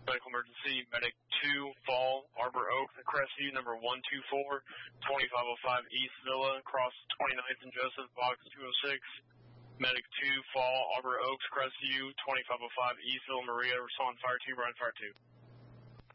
Medical emergency, Medic 2, Fall, Arbor Oak, Crestview, number 124, 2505 East Villa, across 29th and Joseph, box 206. Medic 2, Fall, Arbor Oaks, Crestview, 2505 East Villa, Maria, respond fire 2, Brian fire 2.